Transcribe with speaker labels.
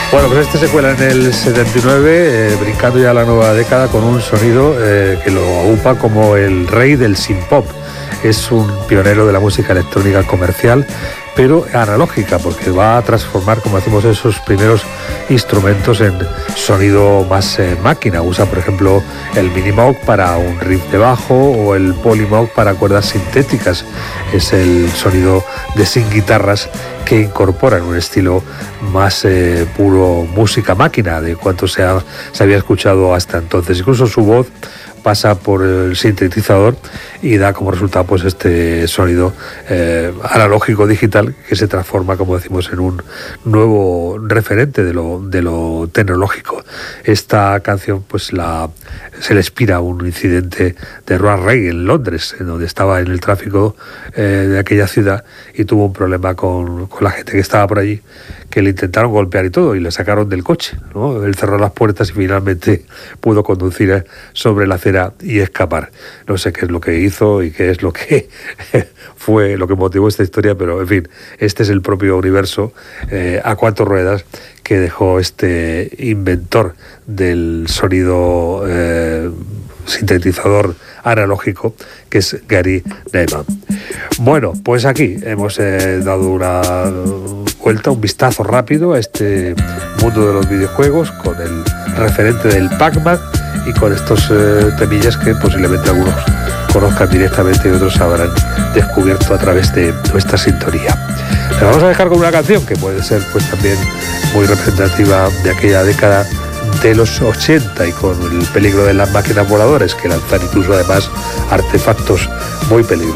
Speaker 1: Bueno, pues este se cuela en el 79, brincando ya a la nueva década con un sonido que lo aupa como el rey del synth-pop. Es un pionero de la música electrónica comercial, pero analógica, porque va a transformar, como decimos, esos primeros instrumentos en sonido más máquina. Usa, por ejemplo, el Minimoog para un riff de bajo o el Polymoog para cuerdas sintéticas. Es el sonido de sin guitarras que incorporan un estilo más puro música máquina de cuanto se había escuchado hasta entonces. Incluso su voz pasa por el sintetizador y da como resultado pues este sonido analógico digital que se transforma, como decimos, en un nuevo referente de lo tecnológico. Esta canción pues se le inspira a un incidente de Road Rage en Londres, en donde estaba en el tráfico de aquella ciudad y tuvo un problema con la gente que estaba por allí, que le intentaron golpear y todo, y le sacaron del coche, ¿no? Él cerró las puertas y finalmente pudo conducir sobre la acera y escapar. No sé qué es lo que hizo y qué es lo que fue lo que motivó esta historia, pero en fin, este es el propio universo a cuatro ruedas que dejó este inventor del sonido sintetizador analógico, que es Gary Numan. Bueno, pues aquí hemos dado una vuelta, un vistazo rápido a este mundo de los videojuegos con el referente del Pac-Man y con estos temillas que posiblemente algunos conozcan directamente y otros habrán descubierto a través de nuestra sintonía. Le vamos a dejar con una canción que puede ser pues también muy representativa de aquella década de los 80 y con el peligro de las máquinas voladoras que lanzan incluso además artefactos muy peligrosos.